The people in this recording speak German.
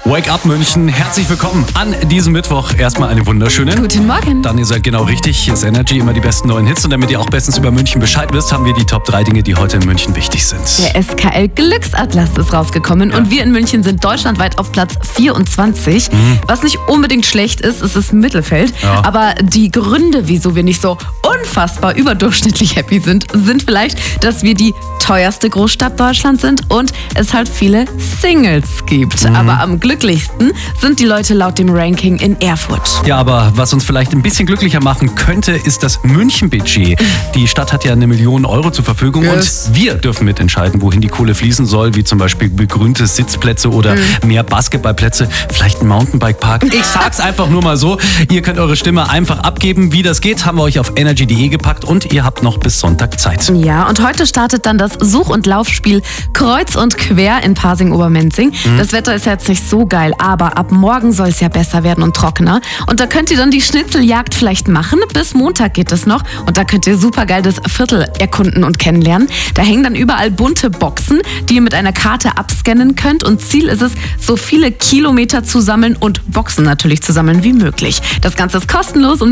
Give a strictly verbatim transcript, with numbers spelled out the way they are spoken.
Wake Up München, herzlich willkommen an diesem Mittwoch. Erstmal eine wunderschöne. Guten Morgen. Dann ihr seid genau richtig, hier ist Energy, immer die besten neuen Hits. Und damit ihr auch bestens über München Bescheid wisst, haben wir die Top drei Dinge, die heute in München wichtig sind. Der S K L Glücksatlas ist rausgekommen Ja. und wir in München sind deutschlandweit auf Platz vierundzwanzig. Mhm. Was nicht unbedingt schlecht ist, ist das Mittelfeld. Ja. Aber die Gründe, wieso wir nicht so unfassbar überdurchschnittlich happy sind, sind vielleicht, dass wir die teuerste Großstadt Deutschlands sind und es halt viele Singles gibt. Mhm. Aber am glücklichsten sind die Leute laut dem Ranking in Erfurt. Ja, aber was uns vielleicht ein bisschen glücklicher machen könnte, ist das München-Budget. Die Stadt hat ja eine Million Euro zur Verfügung Yes. und wir dürfen mitentscheiden, wohin die Kohle fließen soll, wie zum Beispiel begrünte Sitzplätze oder mehr Basketballplätze, vielleicht ein Mountainbike-Park. Ich sag's einfach nur mal so, ihr könnt eure Stimme einfach abgeben. Wie das geht, haben wir euch auf energy punkt de gepackt und ihr habt noch bis Sonntag Zeit. Ja, und heute startet dann das Such- und Laufspiel Kreuz und Quer in Pasing-Obermenzing. Mhm. Das Wetter ist jetzt nicht so geil, aber ab morgen soll es ja besser werden und trockener. Und da könnt ihr dann die Schnitzeljagd vielleicht machen. Bis Montag geht es noch. Und da könnt ihr super geil das Viertel erkunden und kennenlernen. Da hängen dann überall bunte Boxen, die ihr mit einer Karte abscannen könnt. Und Ziel ist es, so viele Kilometer zu sammeln und Boxen natürlich zu sammeln wie möglich. Das Ganze ist kostenlos und